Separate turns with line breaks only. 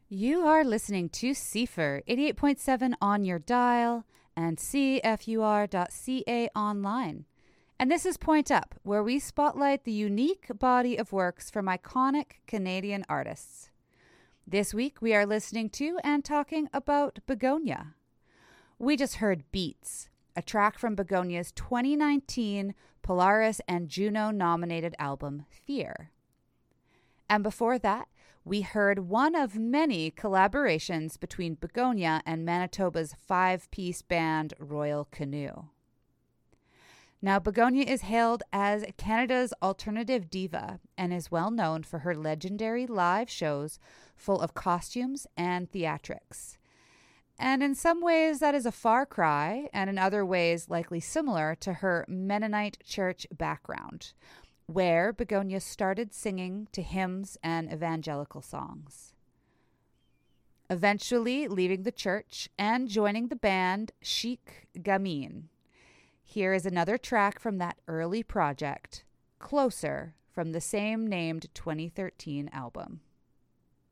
You are listening to CFUR 88.7 on your dial and CFUR.ca online. And this is Point Up, where we spotlight the unique body of works from iconic Canadian artists. This week we are listening to and talking about Begonia. We just heard Beats, a track from Begonia's 2019 Polaris and Juno nominated album, Fear. And before that, we heard one of many collaborations between Begonia and Manitoba's five-piece band Royal Canoe. Now, Begonia is hailed as Canada's alternative diva and is well known for her legendary live shows full of costumes and theatrics. And in some ways, that is a far cry, and in other ways, likely similar to her Mennonite church background, where Begonia started singing to hymns and evangelical songs. Eventually leaving the church and joining the band Chic Gamine. Here is another track from that early project, Closer, from the same named 2013 album.